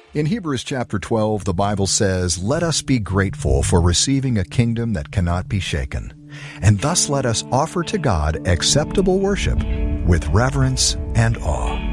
In Hebrews chapter 12, the Bible says, "Let us be grateful for receiving a kingdom that cannot be shaken, and thus let us offer to God acceptable worship with reverence and awe."